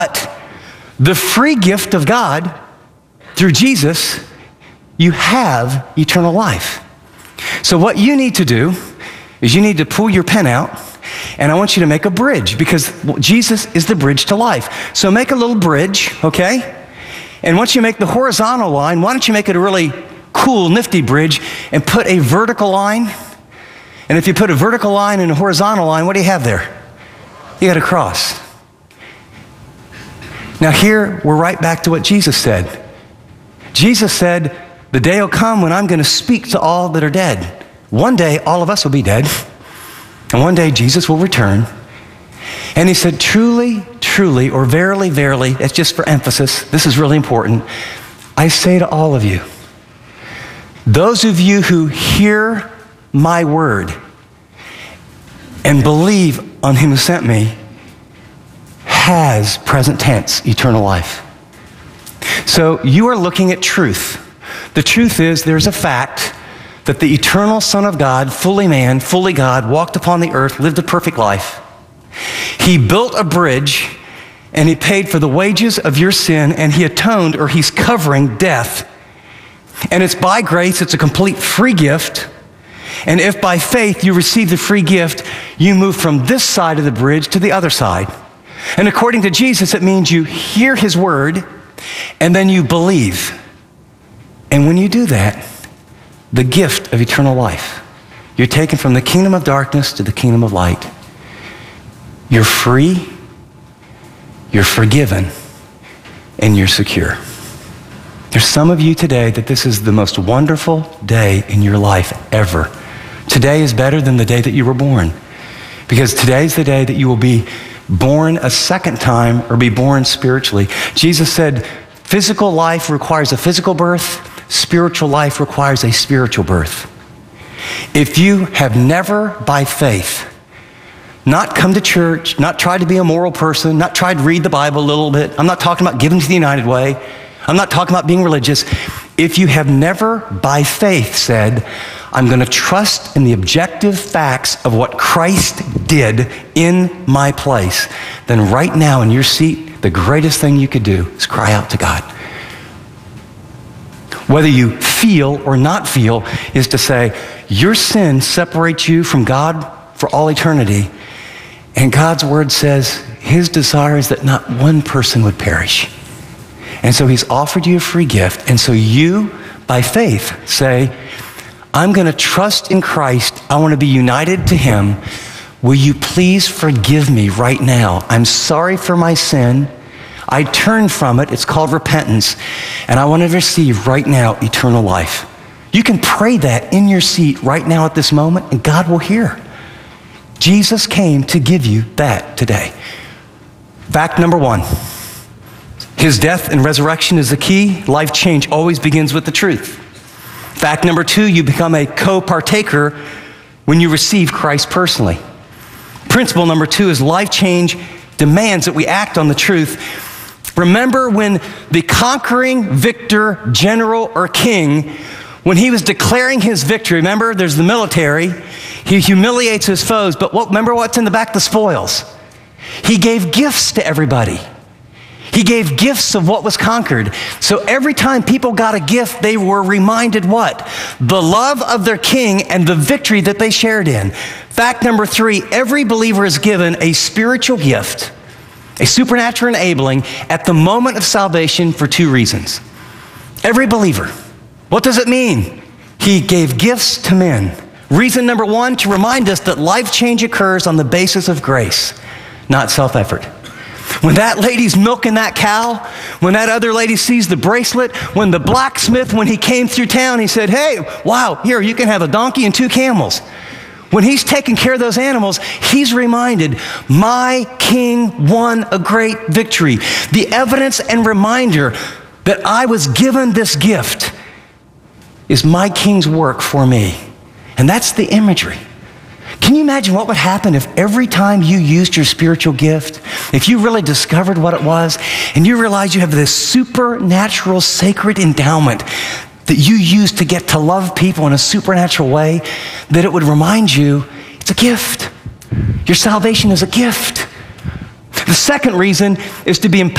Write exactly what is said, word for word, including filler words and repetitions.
the free gift of God through Jesus, you have eternal life. So what you need to do is you need to pull your pen out, and I want you to make a bridge, because Jesus is the bridge to life. So make a little bridge, okay? And once you make the horizontal line, why don't you make it a really cool, nifty bridge and put a vertical line? And if you put a vertical line and a horizontal line, what do you have there? You got a cross. Now here, we're right back to what Jesus said. Jesus said, the day will come when I'm going to speak to all that are dead. One day, all of us will be dead. And one day, Jesus will return. And he said, truly, truly, or verily, verily, it's just for emphasis. This is really important. I say to all of you, those of you who hear my word and believe on him who sent me has, present tense, eternal life. So you are looking at truth. The truth is there's a fact that the eternal Son of God, fully man, fully God, walked upon the earth, lived a perfect life. He built a bridge, and he paid for the wages of your sin, and he atoned, or he's covering death. And it's by grace, it's a complete free gift. And if by faith you receive the free gift, you move from this side of the bridge to the other side. And according to Jesus, it means you hear his word, and then you believe. And when you do that, the gift of eternal life, you're taken from the kingdom of darkness to the kingdom of light. You're free, you're forgiven, and you're secure. There's some of you today that this is the most wonderful day in your life ever. Today is better than the day that you were born, because today's the day that you will be born a second time, or be born spiritually. Jesus said, physical life requires a physical birth. Spiritual life requires a spiritual birth. If you have never, by faith, not come to church, not tried to be a moral person, not tried to read the Bible a little bit, I'm not talking about giving to the United Way, I'm not talking about being religious. If you have never, by faith, said, I'm going to trust in the objective facts of what Christ did in my place, then right now in your seat, the greatest thing you could do is cry out to God. Whether you feel or not feel is to say, your sin separates you from God for all eternity. And God's word says his desire is that not one person would perish. And so he's offered you a free gift. And so you, by faith, say, I'm going to trust in Christ. I want to be united to him. Will you please forgive me right now? I'm sorry for my sin. I turn from it. It's called repentance. And I want to receive right now eternal life. You can pray that in your seat right now at this moment, and God will hear. Jesus came to give you that today. Fact number one, his death and resurrection is the key. Life change always begins with the truth. Fact number two, you become a co-partaker when you receive Christ personally. Principle number two is life change demands that we act on the truth. Remember when the conquering victor, general, or king, when he was declaring his victory, remember there's the military, he humiliates his foes, but what, remember what's in the back? The spoils. He gave gifts to everybody. He gave gifts of what was conquered. So every time people got a gift, they were reminded what? The love of their king and the victory that they shared in. Fact number three, every believer is given a spiritual gift, a supernatural enabling at the moment of salvation for two reasons. Every believer. What does it mean? He gave gifts to men. Reason number one, to remind us that life change occurs on the basis of grace, not self-effort. When that lady's milking that cow, when that other lady sees the bracelet, when the blacksmith, when he came through town, he said, hey, wow, here, you can have a donkey and two camels. When he's taking care of those animals, he's reminded, my king won a great victory. The evidence and reminder that I was given this gift is my king's work for me. And that's the imagery. Can you imagine what would happen if every time you used your spiritual gift, if you really discovered what it was, and you realized you have this supernatural, sacred endowment that you use to get to love people in a supernatural way, that it would remind you it's a gift. Your salvation is a gift. The second reason is to be empowered